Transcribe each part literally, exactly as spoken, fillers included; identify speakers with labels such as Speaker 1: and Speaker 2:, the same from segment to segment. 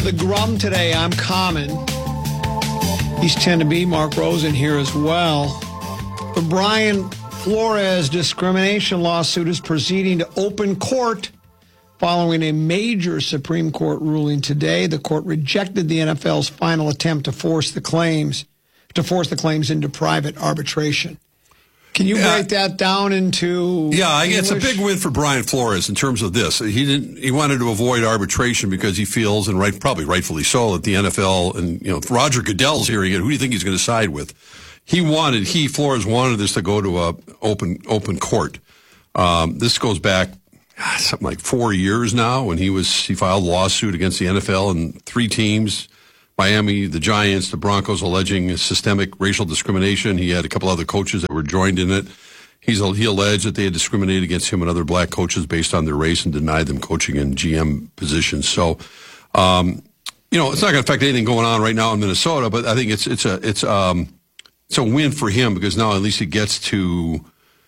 Speaker 1: The Grum today, I'm Common. He's ten to be, Mark Rosen here as well. The Brian Flores discrimination lawsuit is proceeding to open court following a major Supreme Court ruling today. The court rejected the N F L's final attempt to force the claims to force the claims into private arbitration. Can you break uh, that down into
Speaker 2: Yeah,
Speaker 1: English?
Speaker 2: It's a big win for Brian Flores in terms of this. He didn't. He wanted to avoid arbitration because he feels, and right, probably rightfully so, that the N F L and you know if Roger Goodell's hearing it, who do you think he's going to side with? He wanted, he Flores wanted this to go to a open open court. Um, this goes back something like four years now when he was he filed a lawsuit against the N F L and three teams. Miami, the Giants, the Broncos, alleging systemic racial discrimination. He had a couple other coaches that were joined in it. He's, he alleged that they had discriminated against him and other black coaches based on their race and denied them coaching in G M positions. So, um, you know, it's not going to affect anything going on right now in Minnesota, but I think it's it's a it's um it's a win for him because now at least he gets to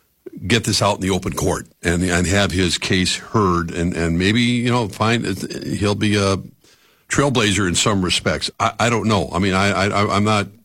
Speaker 2: get this out in the open court and and have his case heard and and maybe you know find he'll be a trailblazer in some respects. I, I don't know. I mean, I, I, I'm not,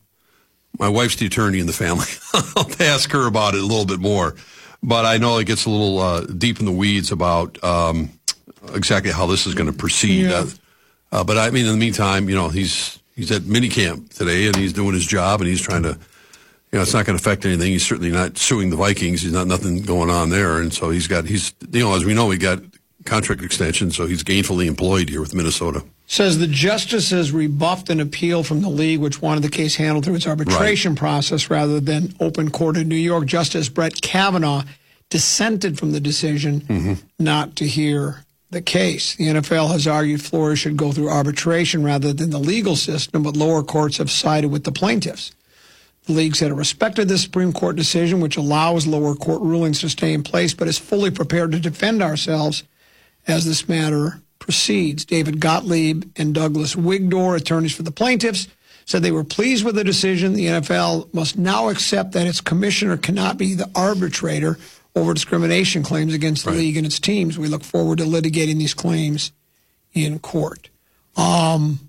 Speaker 2: my wife's the attorney in the family. I'll ask her about it a little bit more. But I know it gets a little uh, deep in the weeds about um, exactly how this is going to proceed.
Speaker 1: Yeah.
Speaker 2: Uh, uh, but I mean, in the meantime, you know, he's he's at minicamp today and he's doing his job and he's trying to, you know, it's not going to affect anything. He's certainly not suing the Vikings. He's not nothing going on there. And so he's got, he's, you know, as we know, he got contract extension, so he's gainfully employed here with Minnesota.
Speaker 1: Says the justice has rebuffed an appeal from the league, which wanted the case handled through its arbitration right. process rather than open court in New York. Justice Brett Kavanaugh dissented from the decision mm-hmm. not to hear the case. The N F L has argued Flores should go through arbitration rather than the legal system, but lower courts have sided with the plaintiffs. The league said it respected the Supreme Court decision, which allows lower court rulings to stay in place, but is fully prepared to defend ourselves as this matter proceeds. David Gottlieb and Douglas Wigdor, attorneys for the plaintiffs, said they were pleased with the decision. The N F L must now accept that its commissioner cannot be the arbitrator over discrimination claims against the right. league and its teams. We look forward to litigating these claims in court. Um,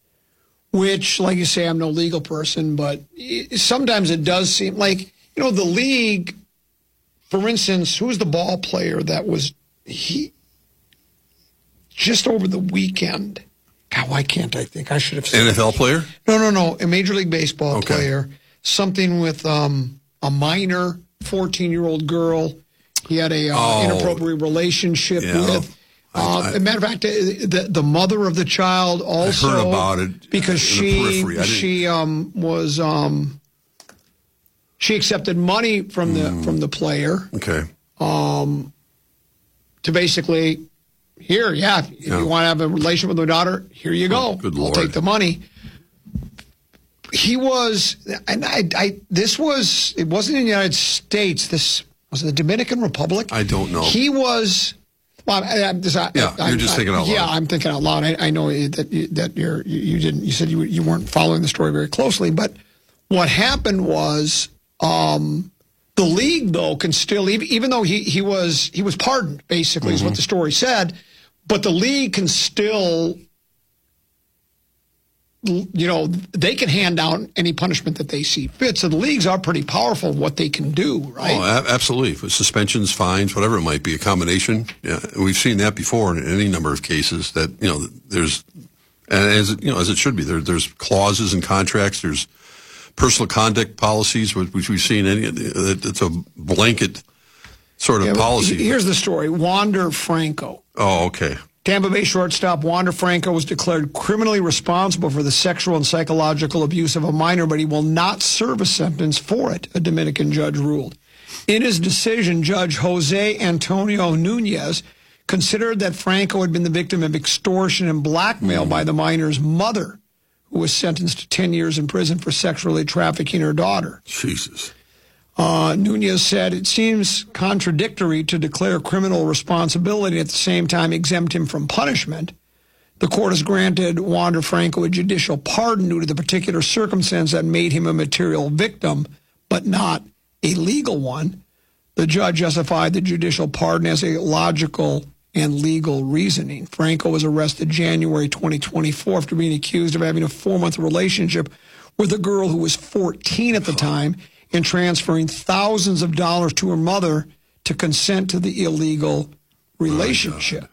Speaker 1: which, like you say, I'm no legal person, but it, sometimes it does seem like, you know, the league, for instance, who's the ball player that was, he, just over the weekend, God, why can't I think? I should have said
Speaker 2: N F L player?
Speaker 1: No, no, no. A Major League Baseball
Speaker 2: okay.
Speaker 1: player. Something with um, a minor fourteen-year-old girl. He had a uh,
Speaker 2: oh,
Speaker 1: inappropriate relationship
Speaker 2: yeah.
Speaker 1: with. Uh, I, I, as a matter of fact, the, the mother of the child also.
Speaker 2: I heard about it
Speaker 1: because she she um, was um, she accepted money from the mm. from the player.
Speaker 2: Okay.
Speaker 1: Um, to basically. Here, yeah, if yeah. you want to have a relationship with my daughter, here you go.
Speaker 2: Good
Speaker 1: I'll
Speaker 2: Lord.
Speaker 1: take the money. He was, and I, I, this was, it wasn't in the United States. This was the Dominican Republic.
Speaker 2: I don't know.
Speaker 1: He was, well, I, I, this, I,
Speaker 2: yeah,
Speaker 1: I,
Speaker 2: you're just
Speaker 1: I,
Speaker 2: thinking out loud.
Speaker 1: Yeah, I'm thinking out loud. I, I know that you, that you're, you, you didn't, you said you, you weren't following the story very closely, but what happened was, um, the league, though, can still, even, even though he, he was he was pardoned, basically, mm-hmm. is what the story said, but the league can still, you know, they can hand down any punishment that they see fit. So the leagues are pretty powerful in what they can do, right?
Speaker 2: Oh, absolutely. Suspensions, fines, whatever it might be, a combination. Yeah, we've seen that before in any number of cases that, you know, there's, and as, you know, as it should be, there, there's clauses in contracts, there's personal conduct policies, which we've seen. Any, it's a blanket sort of yeah, policy.
Speaker 1: Here's the story. Wander Franco.
Speaker 2: Oh, okay.
Speaker 1: Tampa Bay shortstop Wander Franco was declared criminally responsible for the sexual and psychological abuse of a minor, but he will not serve a sentence for it, a Dominican judge ruled. In his decision, Judge Jose Antonio Nunez considered that Franco had been the victim of extortion and blackmail mm. by the minor's mother, who was sentenced to ten years in prison for sexually trafficking her daughter.
Speaker 2: Jesus.
Speaker 1: Uh, Nunez said, it seems contradictory to declare criminal responsibility and at the same time exempt him from punishment. The court has granted Wander Franco a judicial pardon due to the particular circumstance that made him a material victim, but not a legal one. The judge justified the judicial pardon as a logical and legal reasoning. Franco was arrested January twenty twenty-four after being accused of having a four-month relationship with a girl who was fourteen at the time and transferring thousands of dollars to her mother to consent to the illegal relationship.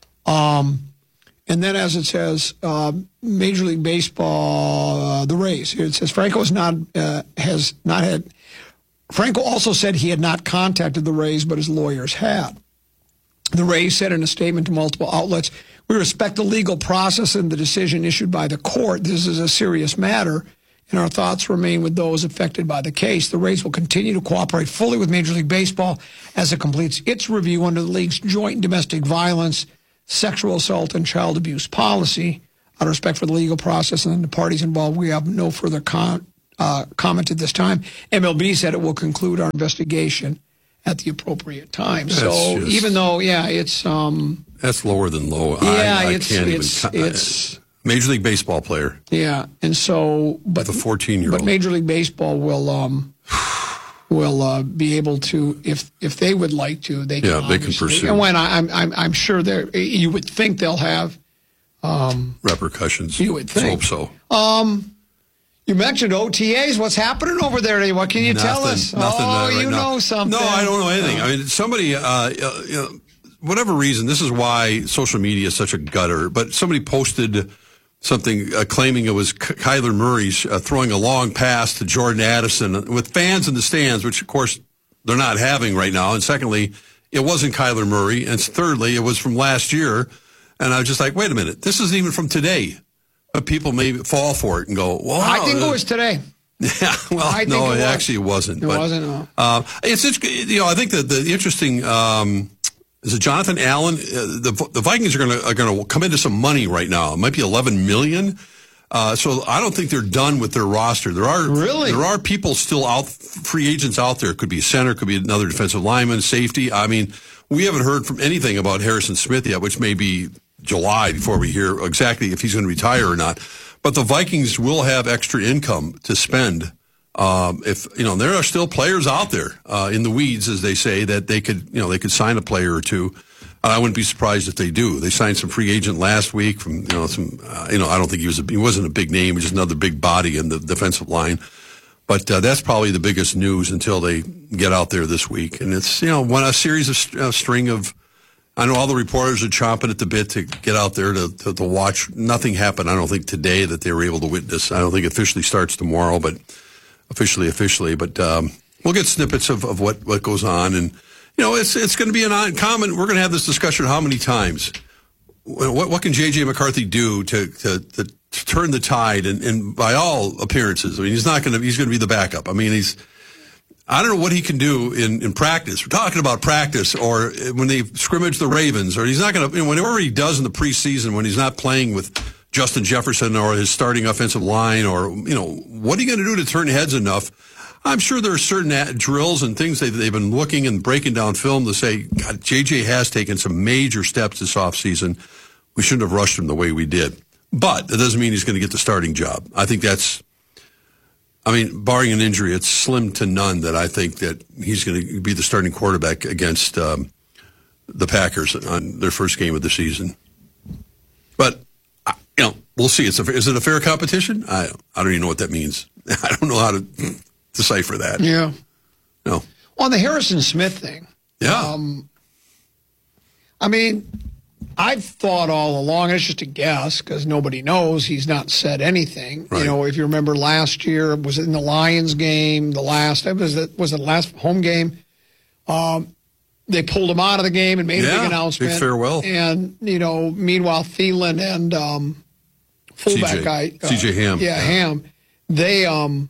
Speaker 1: Um, and then, as it says, uh, Major League Baseball, uh, the Rays. Here it says Franco has not uh, has not had. Franco also said he had not contacted the Rays, but his lawyers had. The Rays said in a statement to multiple outlets, "We respect the legal process and the decision issued by the court. This is a serious matter, and our thoughts remain with those affected by the case. The Rays will continue to cooperate fully with Major League Baseball as it completes its review under the league's joint domestic violence, sexual assault, and child abuse policy. Out of respect for the legal process and the parties involved, we have no further con- uh, comment at this time." M L B said it will conclude our investigation at the appropriate time.
Speaker 2: That's
Speaker 1: so
Speaker 2: just,
Speaker 1: even though, yeah, it's... Um,
Speaker 2: that's lower than low.
Speaker 1: Yeah,
Speaker 2: I, I
Speaker 1: it's,
Speaker 2: can't
Speaker 1: it's,
Speaker 2: even...
Speaker 1: It's,
Speaker 2: Major League Baseball player.
Speaker 1: Yeah, and so... But,
Speaker 2: with a fourteen-year-old.
Speaker 1: But Major League Baseball will... Um, will uh, be able to, if if they would like to, they can.
Speaker 2: Yeah, they can pursue.
Speaker 1: And when I, I'm I'm I'm sure they're, you would think they'll have um,
Speaker 2: repercussions.
Speaker 1: You would think.
Speaker 2: Let's hope
Speaker 1: so. Um, you mentioned O T As. What's happening over there? What can you
Speaker 2: nothing,
Speaker 1: tell us?
Speaker 2: Nothing.
Speaker 1: Oh,
Speaker 2: Uh, right
Speaker 1: you
Speaker 2: now.
Speaker 1: know something.
Speaker 2: No, I don't know anything. I mean, somebody, uh, uh, you know, whatever reason, this is why social media is such a gutter. But somebody posted something uh, claiming it was Kyler Murray uh, throwing a long pass to Jordan Addison with fans in the stands, which, of course, they're not having right now. And secondly, it wasn't Kyler Murray. And thirdly, it was from last year. And I was just like, wait a minute, this isn't even from today. But people may fall for it and go, well,
Speaker 1: I think it was today.
Speaker 2: Yeah, well,
Speaker 1: I
Speaker 2: no,
Speaker 1: think it,
Speaker 2: it
Speaker 1: was.
Speaker 2: actually wasn't.
Speaker 1: It
Speaker 2: but,
Speaker 1: wasn't. No.
Speaker 2: Uh, it's, it's, you know, I think that the interesting, um, is it Jonathan Allen? Uh, the the Vikings are going to are going to come into some money right now. It might be eleven million. Uh, so I don't think they're done with their roster. There are
Speaker 1: really
Speaker 2: there are people still out, free agents out there. Could be a center, could be another defensive lineman, safety. I mean, we haven't heard from anything about Harrison Smith yet, which may be July before we hear exactly if he's going to retire or not. But the Vikings will have extra income to spend. Um, if, you know, there are still players out there, uh, in the weeds, as they say, that they could, you know, they could sign a player or two. And I wouldn't be surprised if they do. They signed some free agent last week from, you know, some, uh, you know, I don't think he was, a, he wasn't a big name, he was just another big body in the defensive line. But, uh, that's probably the biggest news until they get out there this week. And it's, you know, one, a series of, a string of, I know all the reporters are chomping at the bit to get out there to, to, to watch. Nothing happened, I don't think, today that they were able to witness. I don't think it officially starts tomorrow, but officially, officially. But um, we'll get snippets of, of what, what goes on. And, you know, it's it's going to be an uncommon. We're going to have this discussion how many times? What, what can J J. McCarthy do to, to, to, to turn the tide? And, and by all appearances, I mean, he's not going to, he's going to be the backup. I mean, he's, I don't know what he can do in, in practice. We're talking about practice or when they scrimmage the Ravens, or he's not going to, you know, whatever he does in the preseason when he's not playing with Justin Jefferson or his starting offensive line, or, you know, what are you going to do to turn heads enough? I'm sure there are certain drills and things they've, they've been looking and breaking down film to say, God, J J has taken some major steps this offseason. We shouldn't have rushed him the way we did. But that doesn't mean he's going to get the starting job. I think that's, I mean, barring an injury, it's slim to none that I think that he's going to be the starting quarterback against um, the Packers on their first game of the season. But, you know, we'll see. It's a, is it a fair competition? I I don't even know what that means. I don't know how to decipher that.
Speaker 1: Yeah.
Speaker 2: No.
Speaker 1: On the Harrison Smith thing.
Speaker 2: Yeah.
Speaker 1: Um, I mean, I've thought all along, and it's just a guess because nobody knows. He's not said anything.
Speaker 2: Right.
Speaker 1: You know, if you remember last year, was it in the Lions game, the last, was it, was it the last home game? Um, they pulled him out of the game and made
Speaker 2: yeah,
Speaker 1: a big announcement.
Speaker 2: Big farewell.
Speaker 1: And, you know, meanwhile, Thielen and um, fullback
Speaker 2: C J,
Speaker 1: guy. Uh,
Speaker 2: C J Ham.
Speaker 1: Yeah,
Speaker 2: yeah,
Speaker 1: Ham. They, um,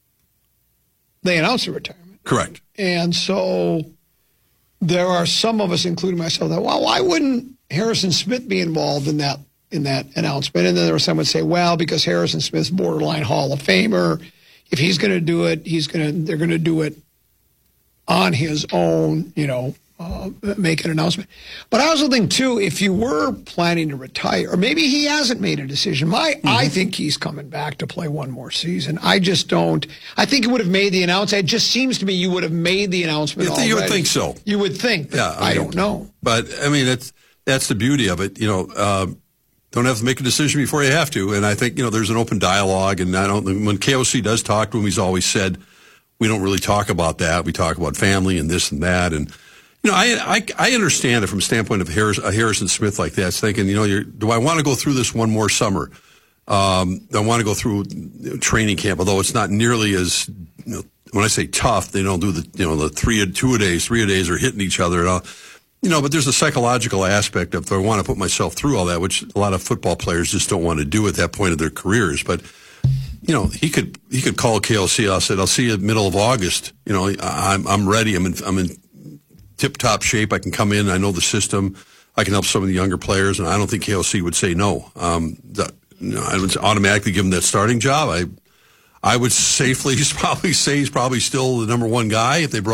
Speaker 1: they announced a retirement.
Speaker 2: Correct.
Speaker 1: And so there are some of us, including myself, that, well, why wouldn't Harrison Smith be involved in that in that announcement? And then there was some would say, well, because Harrison Smith's borderline Hall of Famer, if he's going to do it, he's going to they're going to do it on his own, you know, uh, make an announcement. But I also think too, if you were planning to retire, or maybe he hasn't made a decision. My, mm-hmm. I think he's coming back to play one more season. I just don't. I think he would have made the announcement. It just seems to me you would have made the announcement.
Speaker 2: You, th- you would think so.
Speaker 1: You would think. But
Speaker 2: yeah,
Speaker 1: I,
Speaker 2: I mean,
Speaker 1: don't know.
Speaker 2: But I mean, it's that's the beauty of it. You know, uh, don't have to make a decision before you have to. And I think, you know, there's an open dialogue. And I don't, when K O C does talk to him, he's always said, we don't really talk about that. We talk about family and this and that. And, you know, I, I, I understand it from a standpoint of Harris, a Harrison Smith like that. It's thinking, you know, you're, do I want to go through this one more summer? Um, I want to go through training camp, although it's not nearly as, you know, when I say tough, they don't do the, you know, the three, two a days, three a days are hitting each other and all. You know, but there's a psychological aspect of, do I want to put myself through all that, which a lot of football players just don't want to do at that point of their careers. But, you know, he could, he could call K L C. I said, I'll see you middle of August. You know, I'm, I'm ready. I'm in, I'm in tip top shape. I can come in. I know the system. I can help some of the younger players. And I don't think K L C would say no. Um, the, you know, I would automatically give him that starting job. I, I would safely probably say he's probably still the number one guy if they brought